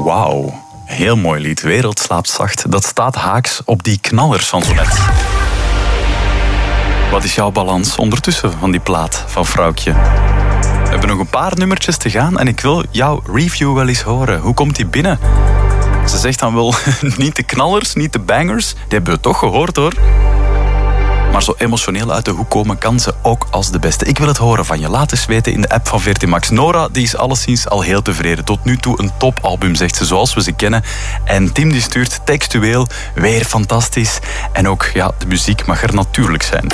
Wauw. Heel mooi lied. Wereld slaapt zacht. Dat staat haaks op die knallers van zo net. Wat is jouw balans ondertussen van die plaat van Vrouwtje? We hebben nog een paar nummertjes te gaan en ik wil jouw review wel eens horen. Hoe komt die binnen? Ze zegt dan wel niet de knallers, niet de bangers. Die hebben we toch gehoord hoor. Maar zo emotioneel uit de hoek komen kan ze ook als de beste. Ik wil het horen van je. Laat eens weten in de app van 14 Max. Nora die is alleszins al heel tevreden. Tot nu toe een topalbum, zegt ze, zoals we ze kennen. En Tim die stuurt textueel weer fantastisch. En ook, ja, de muziek mag er natuurlijk zijn.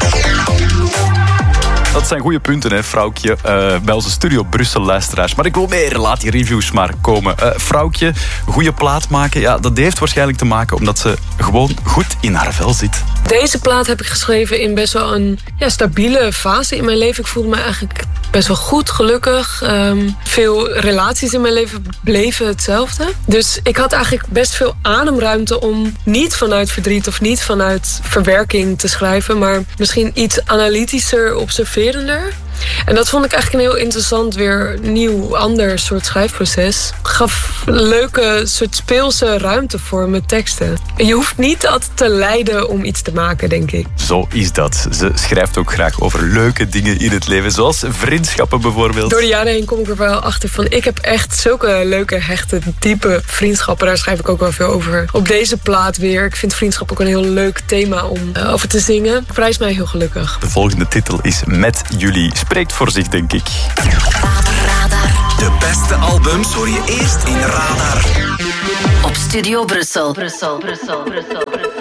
Dat zijn goede punten, hè, Vrouwtje. Bij onze Studio Brussel luisteraars. Maar ik wil meer. Laat die reviews maar komen. Vrouwtje, goede plaat maken. Ja, dat heeft waarschijnlijk te maken omdat ze gewoon goed in haar vel zit. Deze plaat heb ik geschreven in best wel een stabiele fase in mijn leven. Ik voelde me eigenlijk best wel goed, gelukkig. Veel relaties in mijn leven bleven hetzelfde. Dus ik had eigenlijk best veel ademruimte om niet vanuit verdriet of niet vanuit verwerking te schrijven, maar misschien iets analytischer, observerender. En dat vond ik eigenlijk een heel interessant, weer nieuw, ander soort schrijfproces. Gaf leuke, soort speelse ruimte voor mijn teksten. Je hoeft niet altijd te lijden om iets te maken, denk ik. Zo is dat. Ze schrijft ook graag over leuke dingen in het leven, zoals vriendschappen bijvoorbeeld. Door de jaren heen kom ik er wel achter van, ik heb echt zulke leuke, hechte, diepe vriendschappen. Daar schrijf ik ook wel veel over. Op deze plaat weer. Ik vind vriendschap ook een heel leuk thema om over te zingen. Ik prijs mij heel gelukkig. De volgende titel is Met Jullie. Spreekt voor zich, denk ik. Radar. De beste albums hoor je eerst in Radar. Op Studio Brussel. Brussel.